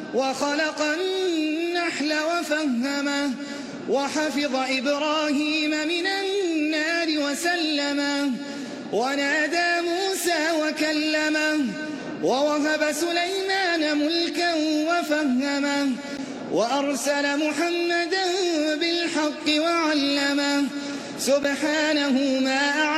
وخلق النحل وفهمه وحفظ إبراهيم من النار وسلمه ونادى موسى وكلمه ووهب سليمان ملكا وفهمه وأرسل محمدا بالحق وعلمه سبحانه ما أعلم